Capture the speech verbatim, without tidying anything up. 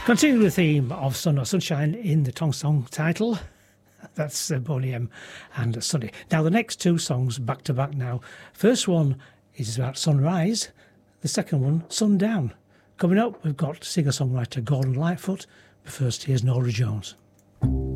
Continuing the theme of sun or sunshine in the Tong Song title, that's uh, Boney M and Sunny. Now the next two songs back to back now. First one is about sunrise, the second one sundown. Coming up, we've got singer-songwriter Gordon Lightfoot, but first here's Norah Jones.